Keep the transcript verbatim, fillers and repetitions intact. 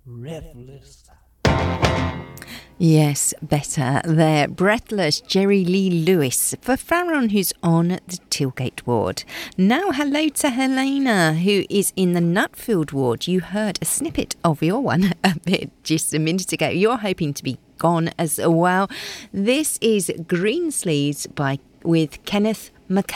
Breathless. Yes, better there. Breathless, Jerry Lee Lewis, for Farron, who's on the Tilgate ward. Now hello to Helena, who is in the Nutfield ward. You heard a snippet of your one a bit just a minute ago. You're hoping to be gone as well. This is Greensleeves by with Kenneth McKay.